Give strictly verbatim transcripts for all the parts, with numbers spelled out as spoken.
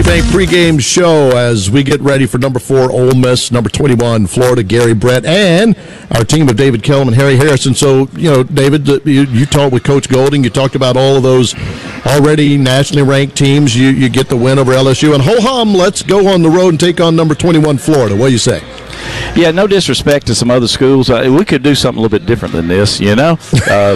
Bank pregame show as we get ready for number four, Ole Miss, number twenty-one, Florida, Gary Brett, and our team of David Kellum and Harry Harrison. So, you know, David, you, you talked with Coach Golding. You talked about all of those already nationally ranked teams. You, you get the win over L S U. And ho-hum, let's go on the road and take on number twenty-one, Florida. What do you say? Yeah, no disrespect to some other schools. Uh, we could do something a little bit different than this, you know? Uh,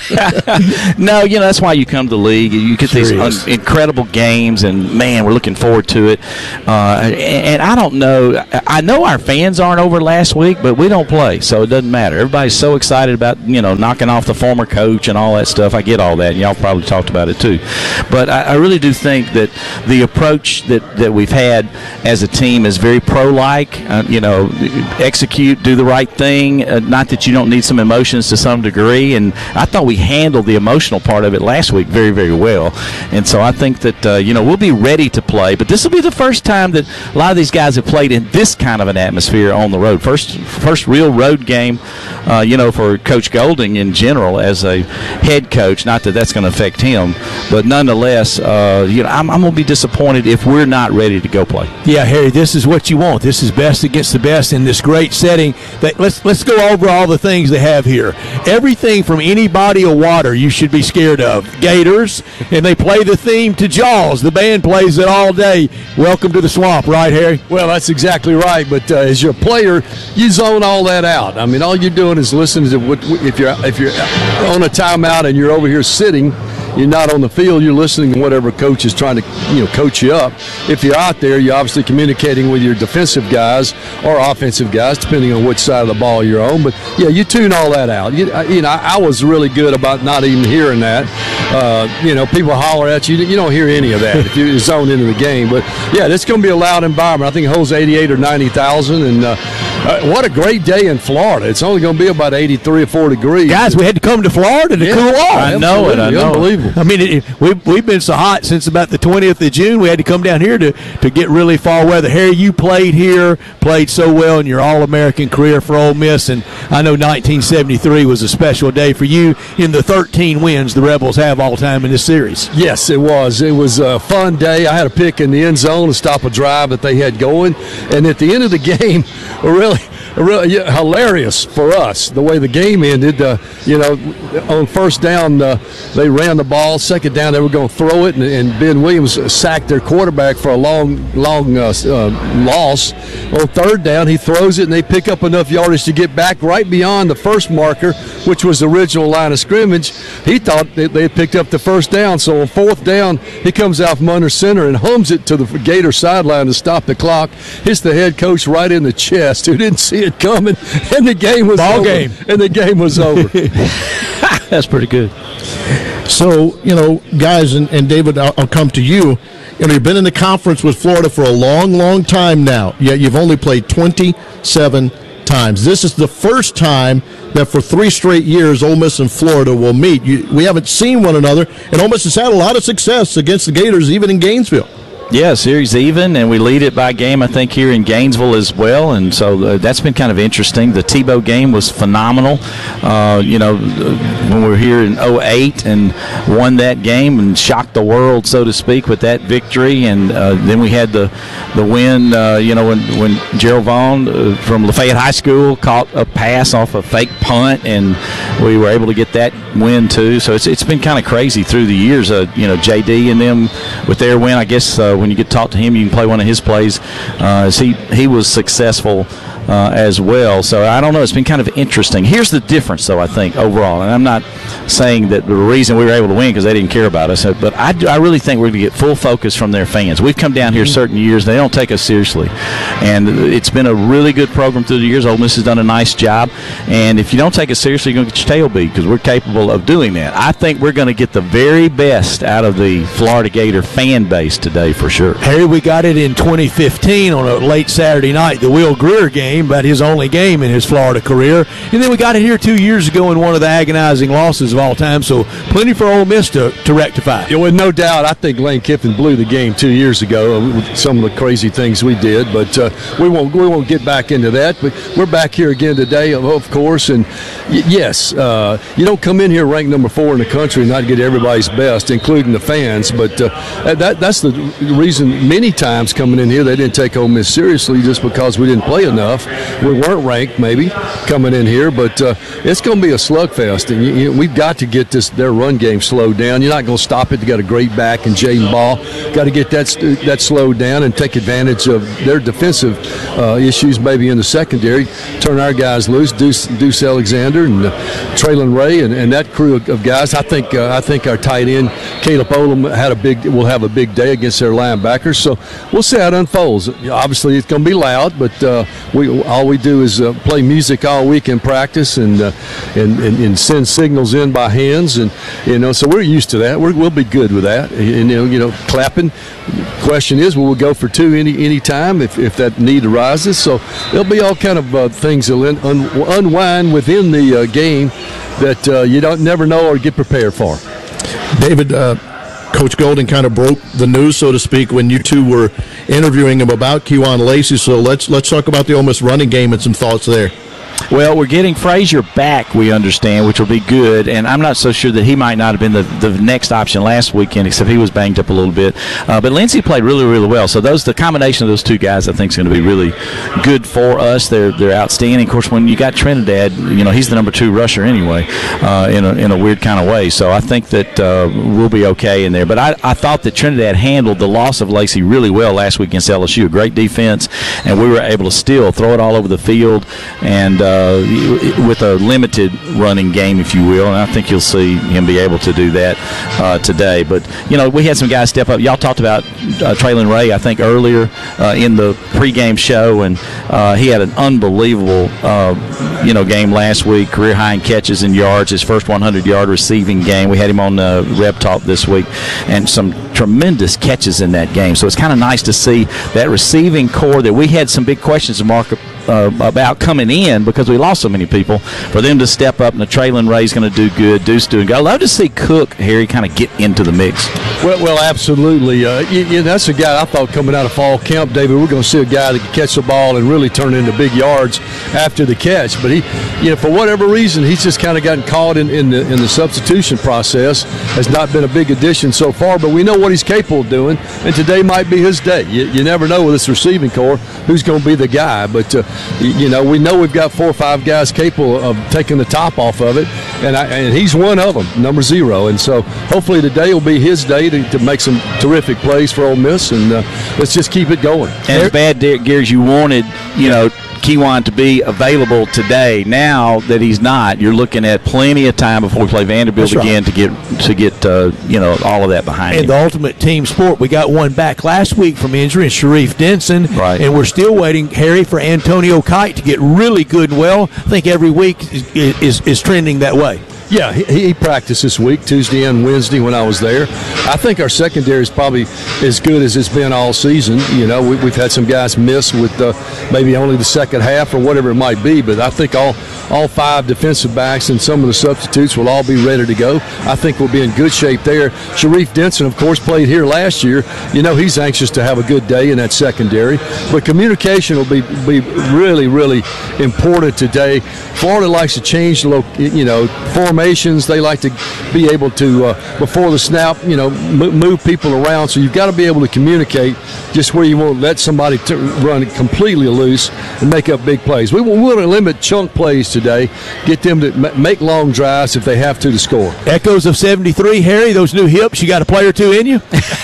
no, you know, that's why you come to the league. You get these un- incredible games, and, man, we're looking forward to it. Uh, and, and I don't know. I know our fans aren't over last week, but we don't play, so it doesn't matter. Everybody's so excited about, you know, knocking off the former coach and all that stuff. I get all that, and y'all probably talked about it too. But I, I really do think that the approach that, that we've had as a team is very pro-like, uh, you know, execute, do the right thing. Uh, not that you don't need some emotions to some degree, and I thought we handled the emotional part of it last week very, very well. And so I think that uh, you know, we'll be ready to play. But this will be the first time that a lot of these guys have played in this kind of an atmosphere on the road. First, first real road game, uh, you know, for Coach Golding in general as a head coach. Not that that's going to affect him, but nonetheless, uh, you know, I'm, I'm going to be disappointed if we're not ready to go play. Yeah, Harry, this is what you want. This is best against the best in this great setting. That let's let's go over all the things they have here. Everything from any body of water you should be scared of. Gators, and they play the theme to Jaws. The band plays it all day. Welcome to the swamp, right, Harry? Well, that's exactly right. But uh, as your player, you zone all that out. I mean, all you're doing is listening to what if you're if you're on a timeout and you're over here sitting. You're not on the field. You're listening to whatever coach is trying to, you know, coach you up. If you're out there, you're obviously communicating with your defensive guys or offensive guys, depending on which side of the ball you're on. But yeah, you tune all that out. You, you know, I, I was really good about not even hearing that. Uh, you know, people holler at you. You don't hear any of that if you're zoned into the game. But yeah, it's going to be a loud environment. I think it holds eighty-eight or ninety thousand, and uh, uh, what a great day in Florida. It's only going to be about eighty-three or four degrees. Guys, we had to come to Florida to yeah, cool off. I know it. I know. Unbelievable. I mean, it, we've, we've been so hot since about the twentieth of June. We had to come down here to, to get really fall weather. Harry, you played here, played so well in your All-American career for Ole Miss, and I know nineteen seventy-three was a special day for you in the thirteen wins the Rebels have all time in this series. Yes, it was. It was a fun day. I had a pick in the end zone to stop a drive that they had going, and at the end of the game, really – Really yeah, hilarious for us the way the game ended. Uh, you know, on first down uh, they ran the ball. Second down they were going to throw it, and, and Ben Williams sacked their quarterback for a long, long uh, uh, loss. On third down he throws it, and they pick up enough yardage to get back right beyond the first marker, which was the original line of scrimmage. He thought they, they had picked up the first down, so on fourth down he comes out from under center and hums it to the Gator sideline to stop the clock. Hits the head coach right in the chest, who didn't see it coming, and the game was Ball over. game. And the game was over. That's pretty good. So, you know, guys, and, and David, I'll, I'll come to you. You know, you've been in the conference with Florida for a long, long time now, yet you've only played twenty-seven times. This is the first time that for three straight years Ole Miss and Florida will meet. You, we haven't seen one another, and Ole Miss has had a lot of success against the Gators, even in Gainesville. Yeah, series even, and we lead it by game, I think, here in Gainesville as well, and so uh, that's been kind of interesting. The Tebow game was phenomenal. Uh, you know, when we were here in oh eight and won that game and shocked the world, so to speak, with that victory, and uh, then we had the the win, uh, you know, when, when Gerald Vaughn uh, from Lafayette High School caught a pass off a fake punt, and we were able to get that win, too. So it's it's been kind of crazy through the years. Uh, you know, J D and them with their win, I guess, uh, when you get to talk to him, you can play one of his plays. Uh, as he, he was successful uh, as well. So I don't know. It's been kind of interesting. Here's the difference, though, I think, overall. And I'm not saying that the reason we were able to win because they didn't care about us, but I, I really think we're going to get full focus from their fans. We've come down here certain years. They don't take us seriously. And it's been a really good program through the years. Ole Miss has done a nice job. And if you don't take us seriously, you're going to get your tail beat because we're capable of doing that. I think we're going to get the very best out of the Florida Gator fan base today for sure. Harry, we got it in twenty fifteen on a late Saturday night, the Will Greer game. game, but his only game in his Florida career. And then we got it here two years ago in one of the agonizing losses of all time. So plenty for Ole Miss to, to rectify. Yeah, well, no doubt. I think Lane Kiffin blew the game two years ago with some of the crazy things we did, but uh, we won't we won't get back into that. But we're back here again today, of course. And y- yes, uh, you don't come in here ranked number four in the country and not get everybody's best, including the fans. But uh, that that's the reason many times coming in here they didn't take Ole Miss seriously just because we didn't play enough. We weren't ranked maybe coming in here, but uh, it's going to be a slugfest, and you, you, we've got to get this their run game slowed down. You're not going to stop it. They got a great back and Jaden Ball. Got to get that that slowed down and take advantage of their defensive uh, issues maybe in the secondary. Turn our guys loose. Deuce, Deuce Alexander and uh, Traylon Ray and, and that crew of, of guys. I think uh, I think our tight end Caleb Olam had a big will have a big day against their linebackers. So we'll see how it unfolds. Obviously, it's going to be loud, but uh, we all we do is uh, play music all week in practice and, uh, and, and and send signals in by hands, and you know, so we're used to that. We're, we'll be good with that. And you know, you know, clapping. Question is, will we go for two any any time if, if that need arises? So there'll be all kind of uh, things that will un, unwind within the uh, game that uh, you don't never know or get prepared for. David, uh, Coach Golden kind of broke the news, so to speak, when you two were interviewing him about Kewan Lacy. So let's let's talk about the Ole Miss running game and some thoughts there. Well, we're getting Frazier back, we understand, which will be good, and I'm not so sure that he might not have been the, the next option last weekend, except he was banged up a little bit. Uh, but Lindsey played really, really well. So those the combination of those two guys, I think, is going to be really good for us. They're they're outstanding. Of course, when you got Trinidad, you know, he's the number two rusher anyway, uh, in a in a weird kind of way. So I think that uh, we'll be okay in there. But I, I thought that Trinidad handled the loss of Lacy really well last week against L S U. A great defense, and we were able to still throw it all over the field and. Uh, with a limited running game, if you will, and I think you'll see him be able to do that uh, today. But, you know, we had some guys step up. Y'all talked about uh, Traylon Ray, I think, earlier uh, in the pregame show, and uh, he had an unbelievable, uh, you know, game last week, career high in catches and yards, his first hundred-yard receiving game. We had him on uh, Rep Talk this week, and some tremendous catches in that game. So it's kind of nice to see that receiving core that we had some big questions mark uh, about coming in because we lost so many people, for them to step up, and the Traylon Ray's going to do good, Deuce doing good. I love to see Cook, Harry, kind of get into the mix. Well, well, absolutely. Uh, you, you, that's a guy I thought coming out of fall camp, David, we're going to see a guy that can catch the ball and really turn into big yards after the catch. But he, you know, for whatever reason, he's just kind of gotten caught in, in the in the substitution process. Has not been a big addition so far, but we know what he's capable of doing, and today might be his day. You, you never know with this receiving core who's going to be the guy, but uh, you know, we know we've got four or five guys capable of taking the top off of it, and, I, and he's one of them, number zero. And so hopefully today will be his day to, to make some terrific plays for Ole Miss, and uh, let's just keep it going. And as bad, Derek Gears, you wanted, you know, Kewan to be available today. Now that he's not, you're looking at plenty of time before we play Vanderbilt That's again right. to get to get uh, you know, all of that behind And him. the ultimate team sport. We got one back last week from injury, and Sharif Denson. Right. And we're still waiting, Harry, for Antonio Kite to get really good and well. I think every week is, is, is trending that way. Yeah, he, he practiced this week, Tuesday and Wednesday when I was there. I think our secondary is probably as good as it's been all season. You know, we, we've had some guys miss with uh, maybe only the second half or whatever it might be, but I think all all five defensive backs and some of the substitutes will all be ready to go. I think we'll be in good shape there. Sharif Denson, of course, played here last year. You know, he's anxious to have a good day in that secondary. But communication will be, be really, really important today. Florida likes to change, you know, formations. They like to be able to, uh, before the snap, you know, move people around. So you've got to be able to communicate just where you won't let somebody t- run completely loose and make up big plays. We want to limit chunk plays today, get them to make long drives if they have to to score. Echoes of seventy-three, Harry, those new hips, you got a player or two in you?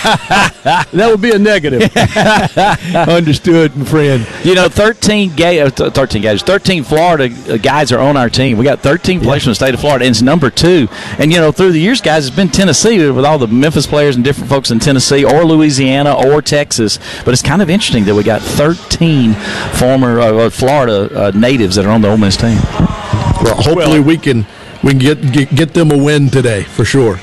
That would be a negative. Understood, my friend. You know, thirteen ga- uh, thirteen guys, thirteen Florida guys are on our team. We got thirteen players from the state of Florida, and it's number two. And, you know, through the years, guys, it's been Tennessee with all the Memphis players and different folks in Tennessee or Louisiana or Texas. But it's kind of interesting that we got thirteen former uh, Florida uh, natives that are on the Ole Miss team. Well, hopefully well, we can we can get, get get them a win today for sure.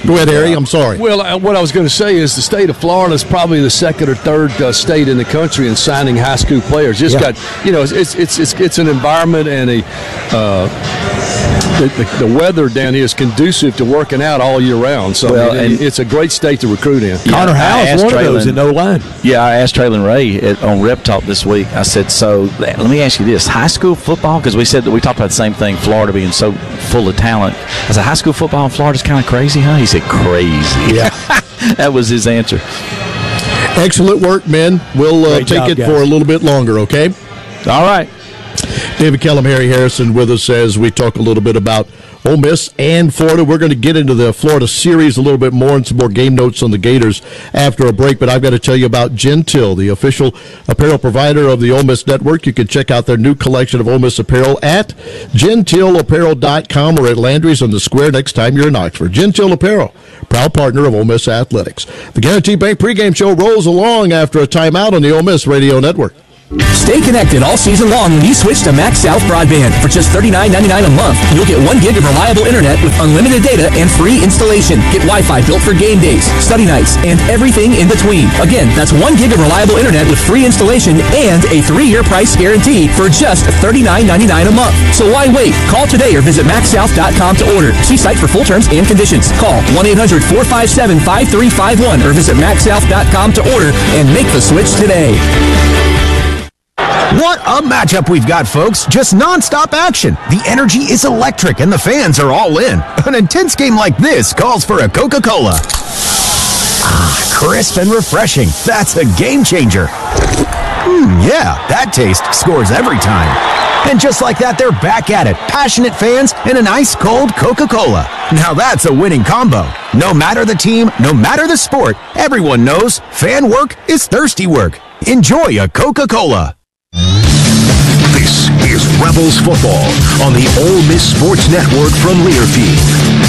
Go ahead, Harry. I'm sorry. Well, uh, what I was going to say is the state of Florida is probably the second or third uh, state in the country in signing high school players. Just Yeah. got, you know, it's it's it's it's an environment and a uh, the, the, the weather down here is conducive to working out all year round. So Well, I mean, and- it's a great state to recruit in. Connor I Howell's asked one of those Traylon- in O-line. Yeah, I asked Traylon Ray at, on Rep Talk this week. I said, so let me ask you this: high school football? Because we said that we talked about the same thing, Florida being so full of talent. I said, high school football in Florida's kind of crazy, huh? He said, crazy. Yeah. That was his answer. Excellent work, men. We'll uh, Great take job, it guys. for a little bit longer, okay? All right. David Kellum, Harry Harrison with us as we talk a little bit about Ole Miss and Florida. We're going to get into the Florida series a little bit more and some more game notes on the Gators after a break, but I've got to tell you about Gentile, the official apparel provider of the Ole Miss Network. You can check out their new collection of Ole Miss apparel at gentile apparel dot com or at Landry's on the Square next time you're in Oxford. Gentile Apparel, proud partner of Ole Miss Athletics. The Guaranteed Bank pregame show rolls along after a timeout on the Ole Miss Radio Network. Stay connected all season long when you switch to Max South Broadband. For just thirty-nine ninety-nine a month, you'll get one gig of reliable internet with unlimited data and free installation. Get Wi-Fi built for game days, study nights, and everything in between. Again, that's one gig of reliable internet with free installation and a three-year price guarantee for just thirty-nine ninety-nine a month. So why wait? Call today or visit max south dot com to order. See site for full terms and conditions. Call one eight hundred four five seven five three five one or visit max south dot com to order and make the switch today. What a matchup we've got, folks. Just non-stop action. The energy is electric and the fans are all in. An intense game like this calls for a Coca-Cola. Ah, crisp and refreshing. That's a game changer. Hmm, yeah, that taste scores every time. And just like that, they're back at it. Passionate fans and an ice-cold Coca-Cola. Now that's a winning combo. No matter the team, no matter the sport, everyone knows fan work is thirsty work. Enjoy a Coca-Cola. This is Rebels Football on the Ole Miss Sports Network from Learfield.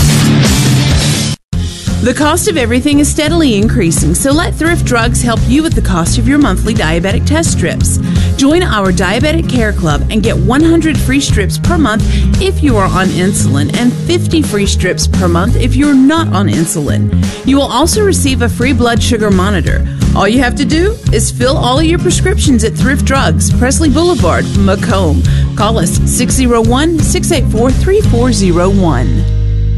The cost of everything is steadily increasing, so let Thrift Drugs help you with the cost of your monthly diabetic test strips. Join our Diabetic Care Club and get one hundred free strips per month if you are on insulin and fifty free strips per month if you're not on insulin. You will also receive a free blood sugar monitor. All you have to do is fill all of your prescriptions at Thrift Drugs, Presley Boulevard, Macomb. Call us six oh one, six eight four, three four oh one.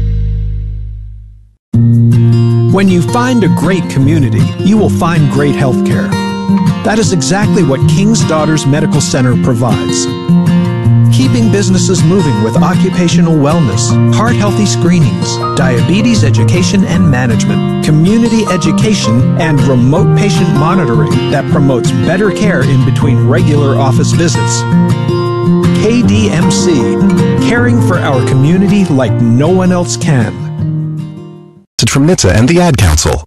When you find a great community, you will find great health care. That is exactly what King's Daughters Medical Center provides. Keeping businesses moving with occupational wellness, heart-healthy screenings, diabetes education and management, community education, and remote patient monitoring that promotes better care in between regular office visits. K D M C, caring for our community like no one else can. From N H T S A and the Ad Council.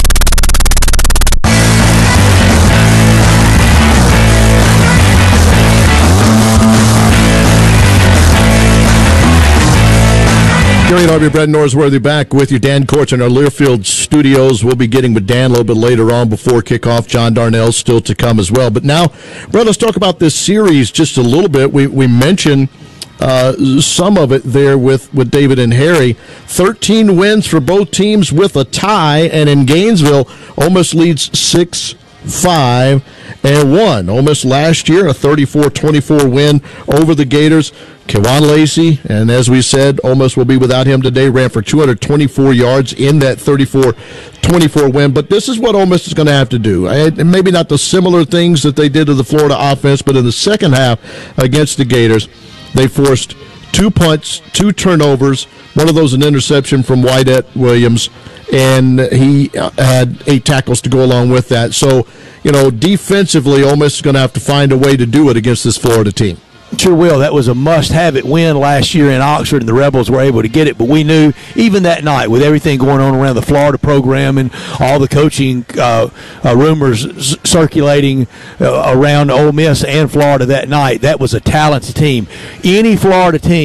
Gary and Arby, Brett Norsworthy back with you. Dan Kortz in our Learfield studios. We'll be getting with Dan a little bit later on before kickoff. John Darnell's still to come as well. But now, Brett, let's talk about this series just a little bit. We we mentioned uh, some of it there with, with David and Harry. thirteen wins for both teams with a tie, and in Gainesville, Ole Miss leads six five and one. Ole Miss last year, a thirty-four twenty-four win over the Gators. Kewan Lacey, and as we said, Ole Miss will be without him today, ran for two hundred twenty-four yards in that thirty-four twenty-four win. But this is what Ole Miss is going to have to do. And maybe not the similar things that they did to the Florida offense, but in the second half against the Gators, they forced two punts, two turnovers, one of those an interception from Wydett Williams, and he had eight tackles to go along with that. So, you know, defensively, Ole Miss is going to have to find a way to do it against this Florida team. Sure will. That was a must-have-it win last year in Oxford, and the Rebels were able to get it. But we knew even that night, with everything going on around the Florida program and all the coaching uh, uh, rumors s- circulating uh, around Ole Miss and Florida that night, that was a talented team. Any Florida team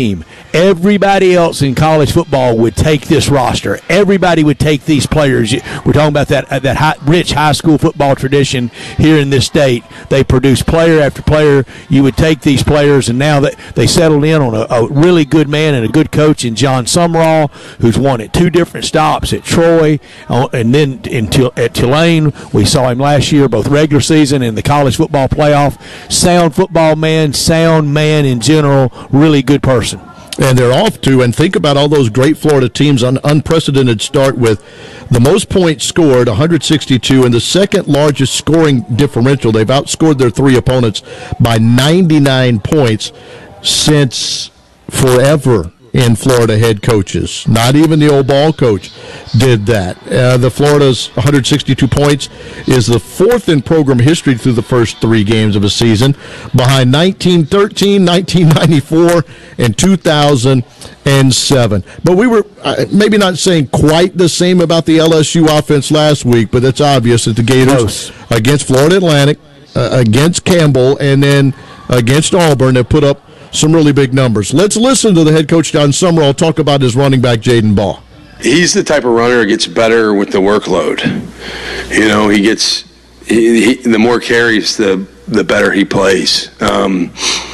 everybody else in college football would take this roster. Everybody would take these players. We're talking about that that high, rich high school football tradition here in this state. They produce player after player. You would take these players, and now that they settled in on a, a really good man and a good coach in John Sumrall, who's won at two different stops at Troy, and then in, at Tulane. We saw him last year, both regular season and the college football playoff. Sound football man, sound man in general, really good person. And they're off to, and think about all those great Florida teams on unprecedented start with the most points scored, one hundred sixty-two, and the second largest scoring differential. They've outscored their three opponents by ninety-nine points since forever in Florida head coaches. Not even the old ball coach did that. Uh, the Florida's one hundred sixty-two points is the fourth in program history through the first three games of a season, behind nineteen thirteen, nineteen ninety-four, and two thousand seven. But we were uh, maybe not saying quite the same about the L S U offense last week, but it's obvious that the Gators Close. against Florida Atlantic, uh, against Campbell, and then against Auburn have put up some really big numbers. Let's listen to the head coach, John Sumrall, talk about his running back, Jaden Baugh. He's the type of runner that gets better with the workload. You know, he gets he, he, the more carries, the the better he plays. Um,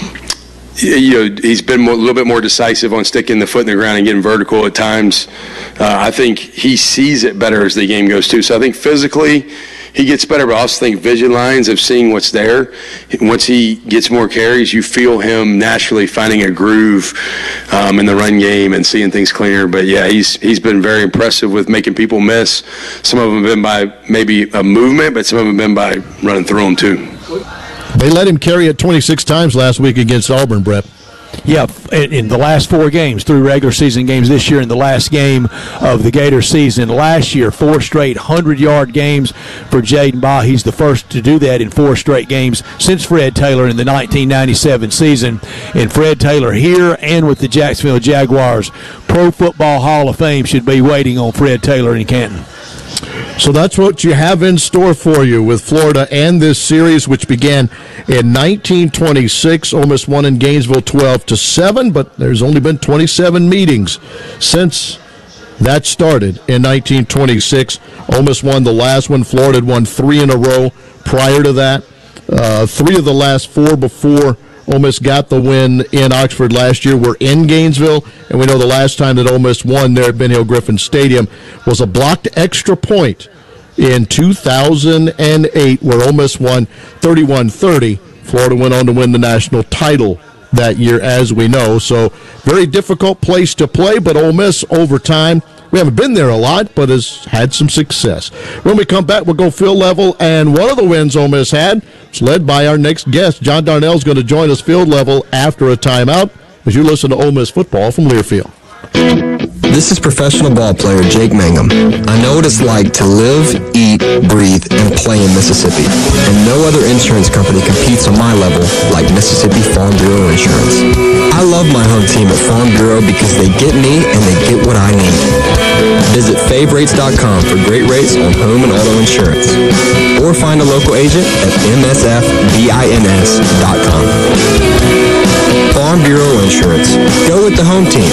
you know, he's been more, a little bit more decisive on sticking the foot in the ground and getting vertical at times. Uh, I think he sees it better as the game goes too. So I think physically he gets better, but I also think vision lines of seeing what's there. Once he gets more carries, you feel him naturally finding a groove um, in the run game and seeing things cleaner. But, yeah, he's he's been very impressive with making people miss. Some of them have been by maybe a movement, but some of them have been by running through them too. They let him carry it twenty-six times last week against Auburn, Brett. Yeah, in, in the last four games, three regular season games this year, in the last game of the Gator season last year, four straight hundred-yard games for Jaden Baugh. He's the first to do that in four straight games since Fred Taylor in the nineteen ninety-seven season. And Fred Taylor here and with the Jacksonville Jaguars, Pro Football Hall of Fame should be waiting on Fred Taylor in Canton. So that's what you have in store for you with Florida and this series, which began in nineteen twenty-six. Ole Miss won in Gainesville twelve to seven, but there's only been twenty-seven meetings since that started in nineteen twenty-six. Ole Miss won the last one. Florida had won three in a row prior to that. Uh, three of the last four before Ole Miss got the win in Oxford last year were in Gainesville, and we know the last time that Ole Miss won there at Ben Hill Griffin Stadium was a blocked extra point in two thousand eight, where Ole Miss won thirty-one thirty. Florida went on to win the national title that year, as we know. So very difficult place to play, but Ole Miss over time, we haven't been there a lot, but has had some success. When we come back, we'll go field level, and one of the wins Ole Miss had was led by our next guest. John Darnell is going to join us field level after a timeout as you listen to Ole Miss football from Learfield. This is professional ball player Jake Mangum. I know what it's like to live, eat, breathe, and play in Mississippi. And no other insurance company competes on my level like Mississippi Farm Bureau Insurance. I love my home team at Farm Bureau because they get me and they get what I need. Visit fav rates dot com for great rates on home and auto insurance. Or find a local agent at m s f bins dot com. Farm Bureau Insurance. Go with the home team.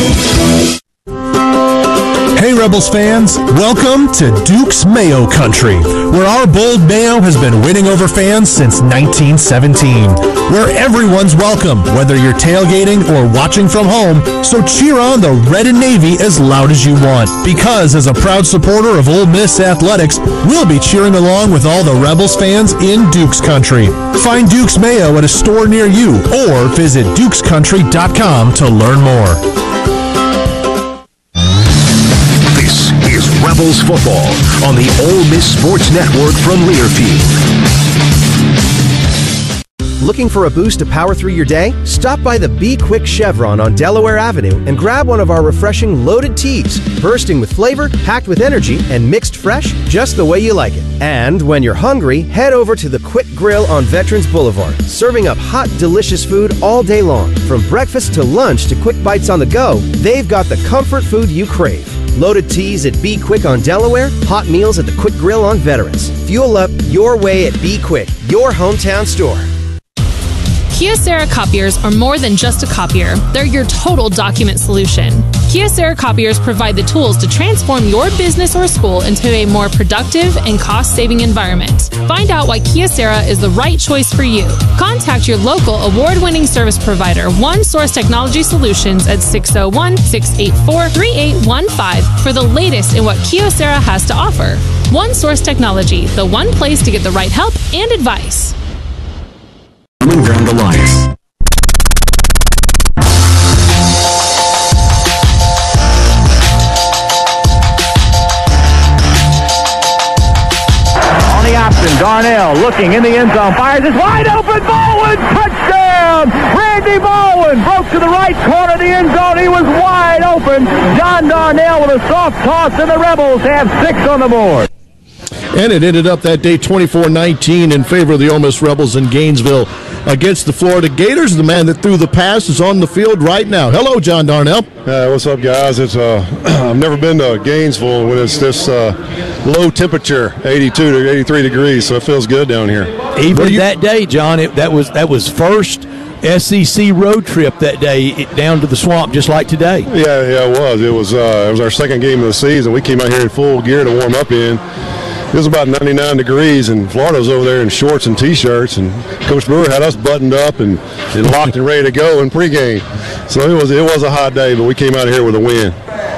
Hey Rebels fans, welcome to Duke's Mayo Country, where our bold mayo has been winning over fans since nineteen seventeen. Where everyone's welcome, whether you're tailgating or watching from home, so cheer on the red and navy as loud as you want. Because as a proud supporter of Ole Miss athletics, we'll be cheering along with all the Rebels fans in Duke's Country. Find Duke's Mayo at a store near you or visit dukes country dot com to learn more. Rebels football on the Ole Miss Sports Network from Learfield. Looking for a boost to power through your day? Stop by the Be Quick Chevron on Delaware Avenue and grab one of our refreshing loaded teas, bursting with flavor, packed with energy, and mixed fresh just the way you like it. And when you're hungry, head over to the Quick Grill on Veterans Boulevard, serving up hot, delicious food all day long. From breakfast to lunch to quick bites on the go, they've got the comfort food you crave. Loaded teas at Be Quick on Delaware, hot meals at the Quick Grill on Veterans. Fuel up your way at Be Quick, your hometown store. Kyocera copiers are more than just a copier. They're your total document solution. Kyocera copiers provide the tools to transform your business or school into a more productive and cost-saving environment. Find out why Kyocera is the right choice for you. Contact your local award-winning service provider, One Source Technology Solutions, at six oh one, six eight four, three eight one five for the latest in what Kyocera has to offer. One Source Technology, the one place to get the right help and advice. Ground Alliance. On the option, Darnell looking in the end zone, fires it wide open, Baldwin, touchdown! Randy Baldwin broke to the right corner of the end zone. He was wide open. John Darnell with a soft toss, and the Rebels have six on the board. And it ended up that day twenty-four nineteen in favor of the Ole Miss Rebels in Gainesville against the Florida Gators. The man that threw the pass is on the field right now. Hello, John Darnell. Uh, what's up, guys? It's uh, I've never been to Gainesville when it's this uh, low temperature, eighty-two to eighty-three degrees, so it feels good down here. Even you- that day, John, it, that was that was first S E C road trip that day it, down to the swamp, just like today. Yeah, yeah, it was. It was uh, it was our second game of the season. We came out here in full gear to warm up in. It was about ninety-nine degrees, and Florida was over there in shorts and T-shirts, and Coach Brewer had us buttoned up and, and locked and ready to go in pregame. So it was it was a hot day, but we came out of here with a win.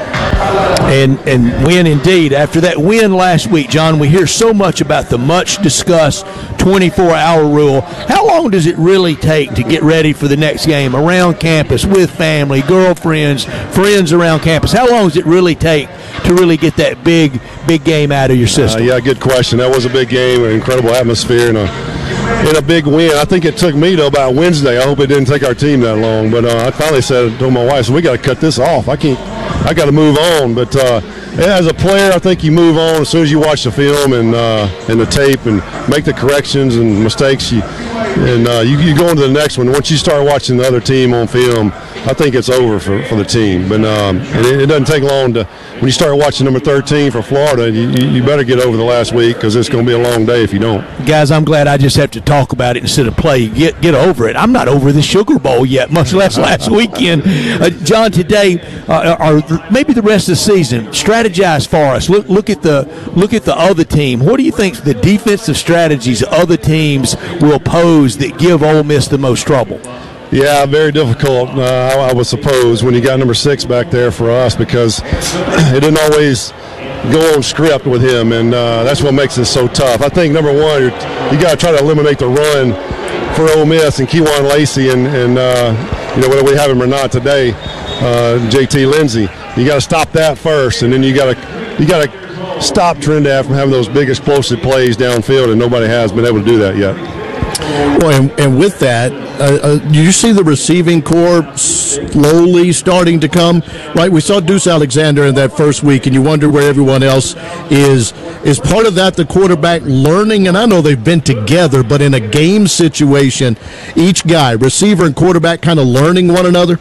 And and win indeed. After that win last week, John, we hear so much about the much-discussed twenty-four hour rule. How long does it really take to get ready for the next game around campus with family, girlfriends, friends around campus? How long does it really take to really get that big, big game out of your system? Uh, yeah, good question. That was a big game, an incredible atmosphere, and a, and a big win. I think it took me to about Wednesday. I hope it didn't take our team that long. But uh, I finally said to my wife, so we got to cut this off. I can't. I got to move on. But uh, yeah, as a player, I think you move on as soon as you watch the film and uh, and the tape and make the corrections and mistakes. You, and uh, you, you go into the next one. Once you start watching the other team on film, I think it's over for, for the team. But um, and it, it doesn't take long to when you start watching number thirteen for Florida. You, you better get over the last week because it's going to be a long day if you don't. Guys, I'm glad I just have to talk about it instead of play. Get get over it. I'm not over the Sugar Bowl yet, much less last weekend. Uh, John, today uh, or maybe the rest of the season, strategize for us. Look look at the look at the other team. What do you think the defensive strategies other teams will pose that give Ole Miss the most trouble? Yeah, very difficult, uh, I, I would suppose, when you got number six back there for us because it didn't always go on script with him, and uh, that's what makes it so tough. I think, number one, you're, you got to try to eliminate the run for Ole Miss and Kewan Lacey and, and uh, you know, whether we have him or not today, uh, J T Lindsey. You got to stop that first, and then you got to you got to stop Trinidad from having those big explosive plays downfield, and nobody has been able to do that yet. Well, and, and with that, uh, uh, you see the receiving corps slowly starting to come, right? We saw Deuce Alexander in that first week, and you wonder where everyone else is. Is part of that the quarterback learning? And I know they've been together, but in a game situation, each guy, receiver and quarterback, kind of learning one another?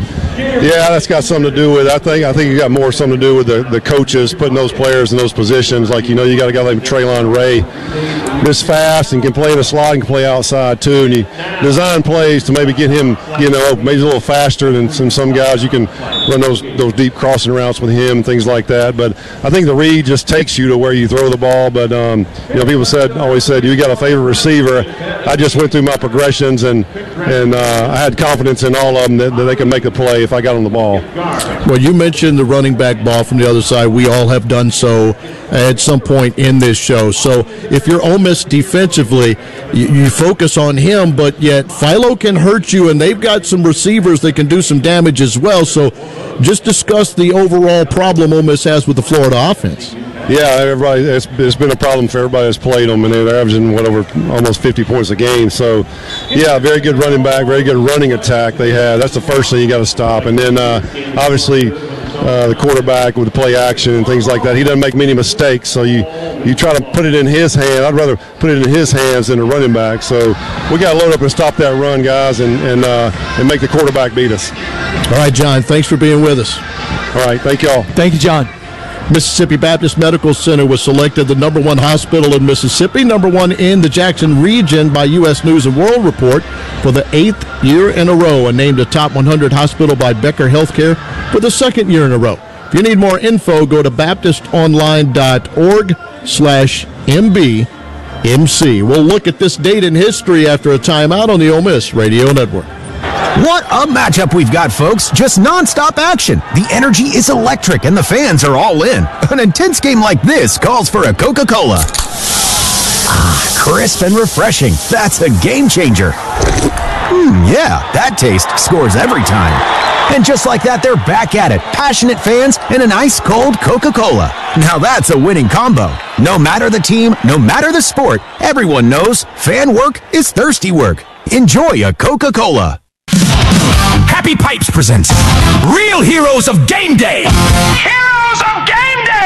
Yeah, that's got something to do with. I think. I think you got more something to do with the, the coaches putting those players in those positions. Like you know, you got a guy like Traylon Ray, this fast and can play in the slot and can play outside too. And you design plays to maybe get him, you know, maybe a little faster than some some guys. You can run those those deep crossing routes with him, things like that. But I think the read just takes you to where you throw the ball. But um, you know, people said always said you got a favorite receiver. I just went through my progressions and and uh, I had confidence in all of them that, that they could make the play if I got on the ball. Well, you mentioned the running back ball from the other side. We all have done so at some point in this show. So if you're Ole Miss defensively, you, you focus on him, but yet Philo can hurt you, and they've got some receivers that can do some damage as well. So just discuss the overall problem Ole Miss has with the Florida offense. Yeah, everybody. It's, it's been a problem for everybody that's played them, and they're averaging what over almost fifty points a game. So, yeah, very good running back, very good running attack they have. That's the first thing you got to stop, and then uh, obviously uh, the quarterback with the play action and things like that. He doesn't make many mistakes, so you you try to put it in his hand. I'd rather put it in his hands than the running back. So we got to load up and stop that run, guys, and and uh, and make the quarterback beat us. All right, John. Thanks for being with us. All right, thank y'all. Thank you, John. Mississippi Baptist Medical Center was selected the number one hospital in Mississippi, number one in the Jackson region by U S News and World Report for the eighth year in a row, and named a top one hundred hospital by Becker Healthcare for the second year in a row. If you need more info, go to baptistonline.org slash MBMC. We'll look at this date in history after a timeout on the Ole Miss Radio Network. What a matchup we've got, folks. Just nonstop action. The energy is electric and the fans are all in. An intense game like this calls for a Coca-Cola. Ah, crisp and refreshing. That's a game changer. Hmm, yeah, that taste scores every time. And just like that, they're back at it. Passionate fans and an ice-cold Coca-Cola. Now that's a winning combo. No matter the team, no matter the sport, everyone knows fan work is thirsty work. Enjoy a Coca-Cola. Happy Pipes presents Real Heroes of Game Day. Heroes of Game